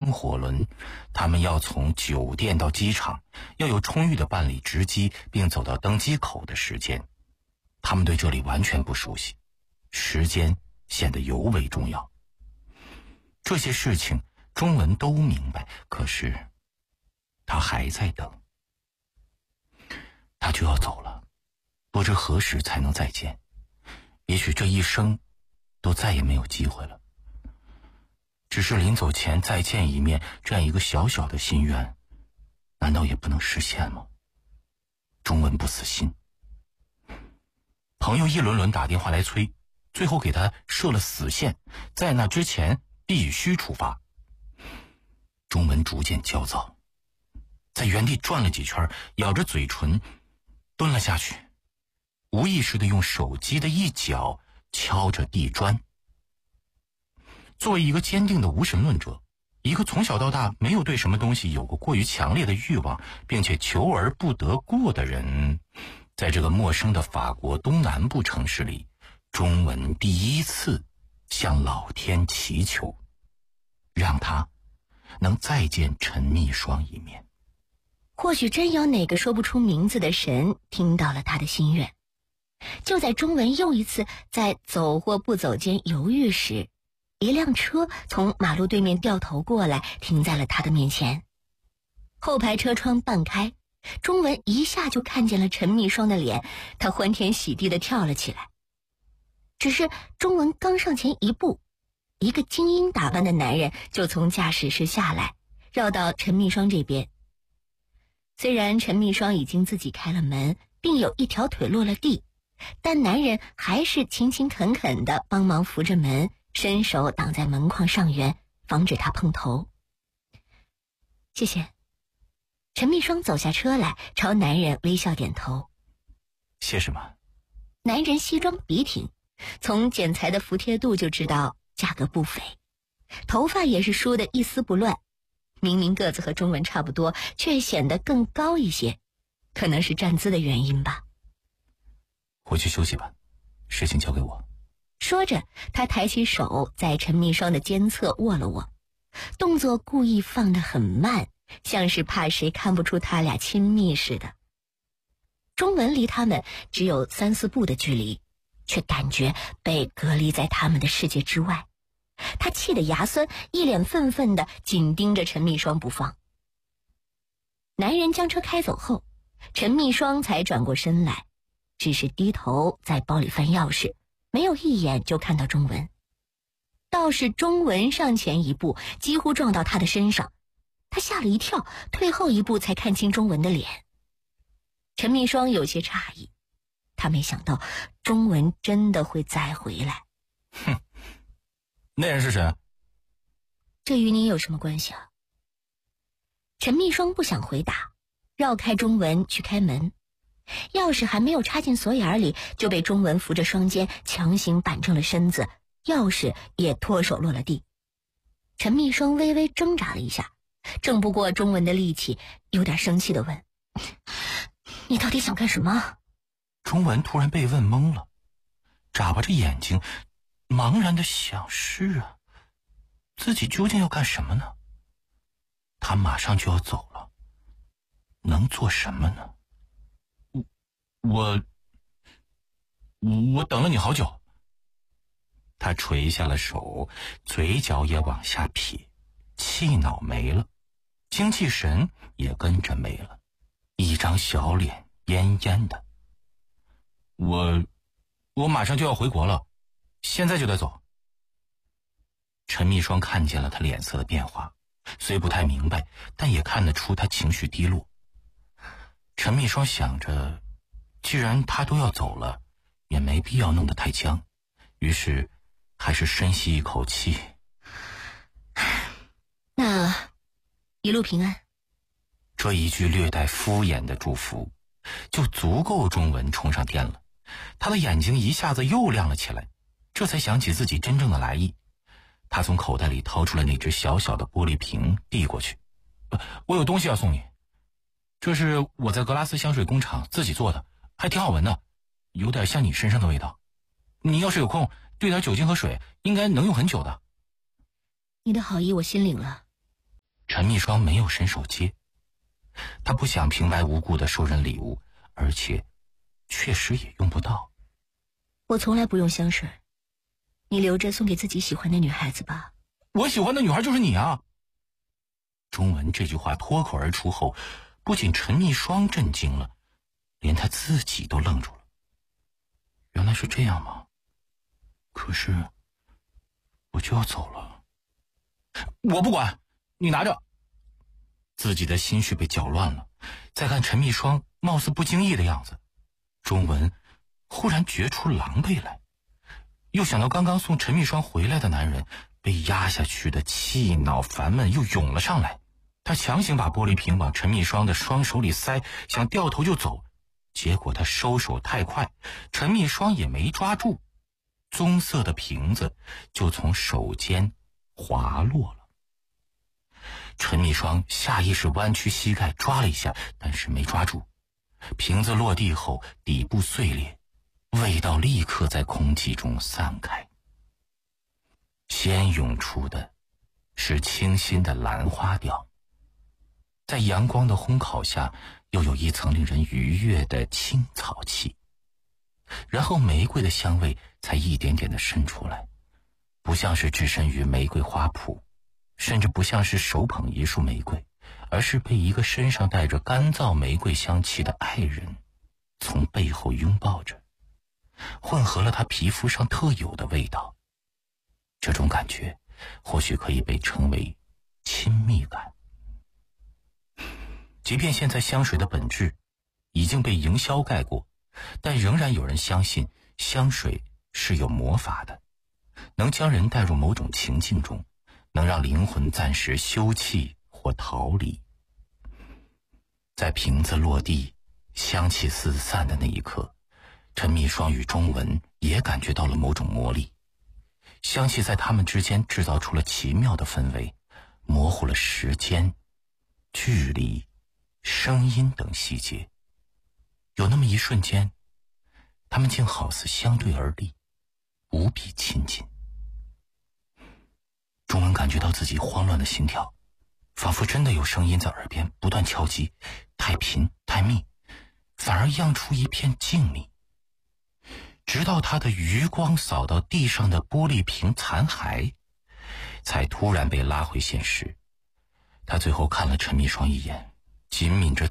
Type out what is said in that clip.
登火轮，他们要从酒店到机场，要有充裕的办理值机并走到登机口的时间。他们对这里完全不熟悉，时间显得尤为重要。这些事情钟文都明白，可是他还在等。他就要走了，不知何时才能再见，也许这一生都再也没有机会了。只是临走前再见一面，这样一个小小的心愿，难道也不能实现吗？钟文不死心，朋友一轮轮打电话来催，最后给他设了死线，在那之前必须出发。钟文逐渐焦躁，在原地转了几圈，咬着嘴唇蹲了下去，无意识地用手机的一角敲着地砖。作为一个坚定的无神论者，一个从小到大没有对什么东西有过过于强烈的欲望，并且求而不得过的人，在这个陌生的法国东南部城市里，钟文第一次向老天祈求，让他能再见陈密霜一面。 或许真有哪个说不出名字的神听到了他的心愿。就在钟文又一次在走或不走间犹豫时，一辆车从马路对面掉头过来，停在了他的面前。后排车窗半开，钟文一下就看见了陈密霜的脸，他欢天喜地地跳了起来。只是钟文刚上前一步，一个精英打扮的男人就从驾驶室下来，绕到陈密霜这边。虽然陈密霜已经自己开了门，并有一条腿落了地，但男人还是勤勤恳恳地帮忙扶着门，伸手挡在门框上缘，防止他碰头。谢谢。陈密霜走下车来，朝男人微笑点头。 谢什么？ 男人西装笔挺，从剪裁的服帖度就知道价格不菲，头发也是梳得一丝不乱，明明个子和钟文差不多，却显得更高一些，可能是站姿的原因吧。 回去休息吧，事情交给我。 说着，他抬起手在陈密霜的肩侧握了握，动作故意放得很慢，像是怕谁看不出他俩亲密似的。钟文离他们只有3-4步的距离，却感觉被隔离在他们的世界之外。他气得牙酸，一脸愤愤地紧盯着陈密霜不放。男人将车开走后，陈密霜才转过身来，只是低头在包里翻钥匙，没有一眼就看到钟文。倒是钟文上前一步，几乎撞到他的身上，他吓了一跳，退后一步才看清钟文的脸。陈密霜有些诧异，他没想到钟文真的会再回来。 哼，那人是谁？ 这与你有什么关系啊？陈密霜不想回答，绕开钟文去开门，钥匙还没有插进锁眼里，就被钟文扶着双肩强行板正了身子，钥匙也脱手落了地。陈密霜微微挣扎了一下，挣不过钟文的力气，有点生气地问：你到底想干什么？ 钟文突然被问懵了，眨巴着眼睛，茫然地想，是啊，自己究竟要干什么呢？他马上就要走了，能做什么呢？我等了你好久。他垂下了手，嘴角也往下撇，气恼没了，精气神也跟着没了，一张小脸恹恹的。我马上就要回国了，现在就得走。陈密霜看见了他脸色的变化，虽不太明白，但也看得出他情绪低落。陈密霜想着，既然他都要走了，也没必要弄得太僵，于是还是深吸一口气。 那一路平安。 这一句略带敷衍的祝福就足够钟文充上电了，他的眼睛一下子又亮了起来，这才想起自己真正的来意。他从口袋里掏出了那只小小的玻璃瓶，递过去。我有东西要送你，这是我在格拉斯香水工厂自己做的，还挺好闻的，有点像你身上的味道。你要是有空兑点酒精和水，应该能用很久的。 你的好意我心领了。 陈密霜没有伸手接，他不想平白无故的受人礼物，而且确实也用不到。 我从来不用香水，你留着送给自己喜欢的女孩子吧。 我喜欢的女孩就是你啊！钟文这句话脱口而出后，不仅陈密霜震惊了，连他自己都愣住了。原来是这样吗？可是我就要走了。我不管，你拿着。自己的心绪被搅乱了，再看陈密霜貌似不经意的样子，钟文忽然觉出狼狈来，又想到刚刚送陈密霜回来的男人，被压下去的气恼烦闷又涌了上来。他强行把玻璃瓶往陈密霜的双手里塞，想掉头就走，结果他收手太快，陈密霜也没抓住，棕色的瓶子就从手间滑落了。陈密霜下意识弯曲膝盖抓了一下，但是没抓住，瓶子落地后底部碎裂，味道立刻在空气中散开。先涌出的是清新的兰花调，在阳光的烘烤下又有一层令人愉悦的青草气，然后玫瑰的香味才一点点地渗出来，不像是置身于玫瑰花圃，甚至不像是手捧一束玫瑰，而是被一个身上带着干燥玫瑰香气的爱人从背后拥抱着，混合了他皮肤上特有的味道。这种感觉或许可以被称为亲密感。即便现在香水的本质已经被营销盖过，但仍然有人相信香水是有魔法的，能将人带入某种情境中，能让灵魂暂时休憩或逃离。在瓶子落地，香气四散的那一刻，陈密霜与钟文也感觉到了某种魔力。香气在他们之间制造出了奇妙的氛围，模糊了时间、距离、声音等细节。有那么一瞬间，他们竟好似相对而立，无比亲近。钟文感觉到自己慌乱的心跳，仿佛真的有声音在耳边不断敲击，太频太密，反而漾出一片静谧。直到他的余光扫到地上的玻璃瓶残骸，才突然被拉回现实。他最后看了陈密霜一眼，紧抿着